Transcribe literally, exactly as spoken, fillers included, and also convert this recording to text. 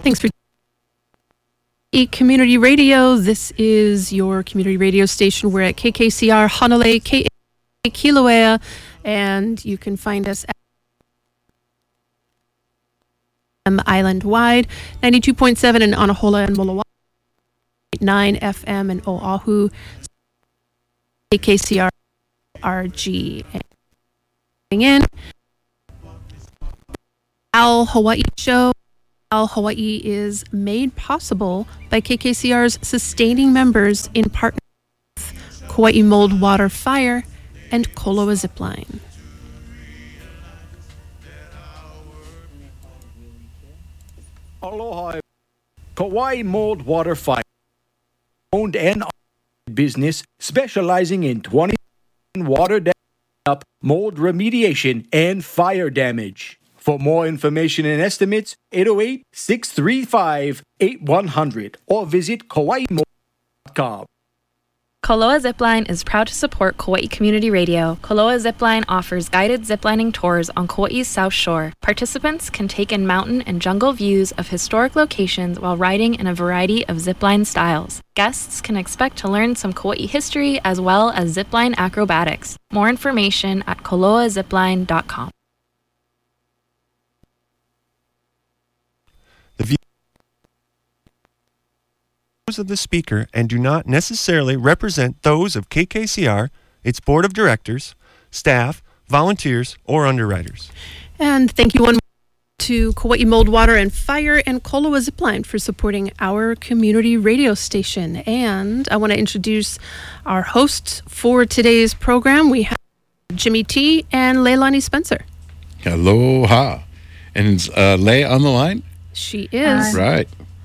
Thanks for E Community Radio. This is your community radio station. We're at K K C R Hanalei, K A Kilauea, and you can find us at island-wide, ninety-two point seven in Anahola and Molowa, nine F M in Oahu, K K C R R G. In Al Hawaii Show. Al Hawaii is made possible by K K C R's sustaining members in partnership with Kauai Mold Water Fire and Koloa Zipline. Aloha. Kauai Mold Water Fire, owned and operated business specializing in twenty water damage, mold remediation, and fire damage. For more information and estimates, eight oh eight, six three five, eight one zero zero or visit kauai mold dot com. Koloa Zipline is proud to support Kauai Community Radio. Koloa Zipline offers guided ziplining tours on Kauai's South Shore. Participants can take in mountain and jungle views of historic locations while riding in a variety of zipline styles. Guests can expect to learn some Kauai history as well as zipline acrobatics. More information at koloa zipline dot com. Of the speaker and do not necessarily represent those of K K C R, its board of directors, staff, volunteers, or underwriters. And thank you one more to Kauai Mold Water and Fire and Koloa Zipline for supporting our community radio station. And I want to introduce our hosts for today's program. We have Jimmy T and Leilani Spencer. Aloha. And is uh, Leigh on the line? She is. Right.